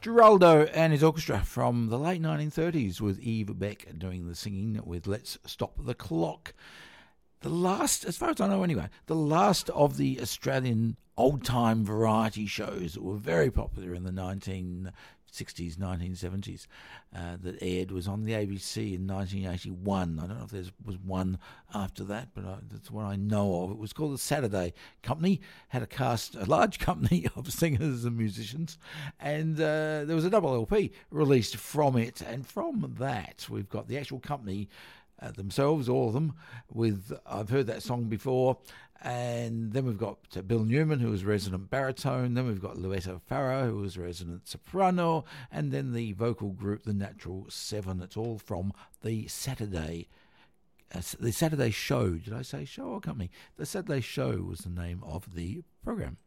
Geraldo and his orchestra from the late 1930s with Eve Beck doing the singing with Let's Stop the Clock. The last, as far as I know anyway, the last of the Australian old-time variety shows that were very popular in the 1960s, 1970s, that aired was on the ABC in 1981. I don't know if there was one after that, but that's what I know of. It was called the Saturday Company, had a large company of singers and musicians, and there was a double LP released from it, and from that we've got the actual company themselves, all of them, with I've heard that song before. And then we've got Bill Newman, who was resident baritone. Then we've got Luetta Farrow, who was resident soprano. And then the vocal group, the Natural Seven. It's all from the Saturday Show. Did I say show or company? The Saturday Show was the name of the program.